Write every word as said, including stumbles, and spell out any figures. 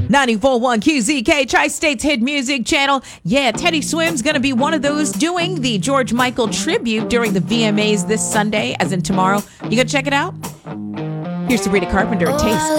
ninety-four point one Q Z K, Tri-State's hit music channel. Yeah, Teddy Swim's going to be one of those doing the George Michael tribute during the V M As this Sunday, as in tomorrow. You going to check it out? Here's Sabrina Carpenter, Taste